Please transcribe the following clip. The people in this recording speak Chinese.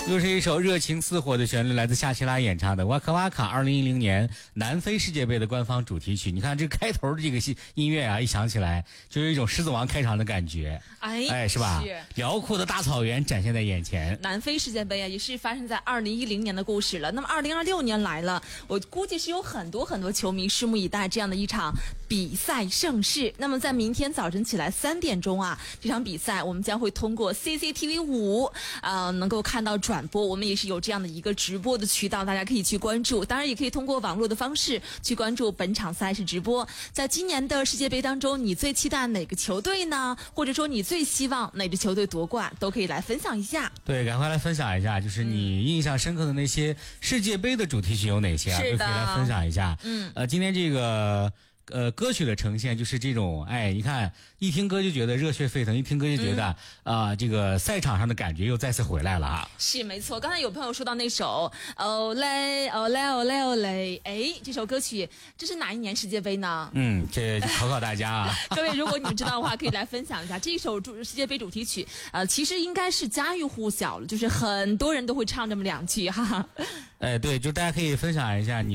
又是一首热情似火的旋律，来自夏奇拉演唱的《哇卡哇卡》，2010年南非世界杯的官方主题曲。你看这开头的这个音乐啊，一响起来就有一种狮子王开场的感觉，是吧？辽阔的大草原展现在眼前。 南非世界杯啊，也是发生在2010年的故事了。那么2026年来了，我估计是有很多球迷拭目以待这样的一场比赛盛事。那么在明天早晨起来3点钟啊，这场比赛我们将会通过 CCTV5 能够看到转播，我们也是有这样的一个直播的渠道，大家可以去关注。当然也可以通过网络的方式去关注本场赛事直播。在今年的世界杯当中，你最期待哪个球队呢？或者说你最希望哪支球队夺冠，都可以来分享一下。 对，赶快来分享一下，就是你印象深刻的那些世界杯的主题曲有哪些啊？都可以来分享一下。今天这个歌曲的呈现就是这种，你看一听歌就觉得热血沸腾，一听歌就觉得这个赛场上的感觉又再次回来了啊。 是没错，刚才有朋友说到那首哦嘞哦嘞哦嘞哦嘞，这首歌曲这是哪一年世界杯呢？ 这考考大家啊。 各位，如果你们知道的话，可以来分享一下这首世界杯主题曲。其实应该是家喻户晓了，就是很多人都会唱这么2句哈。 对，就大家可以分享一下你